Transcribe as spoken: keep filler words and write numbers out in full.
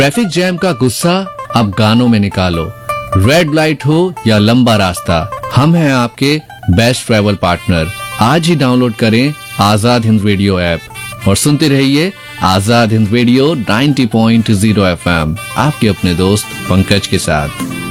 Traffic jam का गुस्सा अब गानों में निकालो। रेड लाइट हो या लंबा रास्ता, हम हैं आपके बेस्ट ट्रैवल पार्टनर। आज ही डाउनलोड करें आजाद हिंद रेडियो ऐप और सुनते रहिए आजाद हिंद रेडियो नब्बे पॉइंट शून्य एफ एम, आपके अपने दोस्त पंकज के साथ।